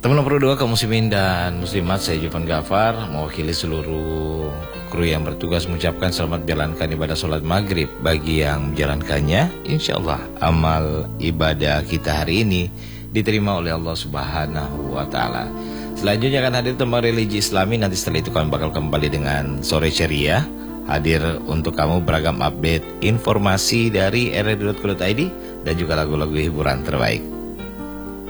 Teman nomor 2 kaum muslimin dan muslimat, saya Jovan Gafar mewakili seluruh kru yang bertugas mengucapkan selamat menjalankan ibadah sholat maghrib. Bagi yang menjalankannya, insya Allah amal ibadah kita hari ini diterima oleh Allah Subhanahu wa Ta'ala. Selanjutnya akan hadir tembang religi Islami. Nanti setelah itu kami bakal kembali dengan sore ceria, hadir untuk kamu beragam update informasi dari rri.co.id dan juga lagu-lagu hiburan terbaik.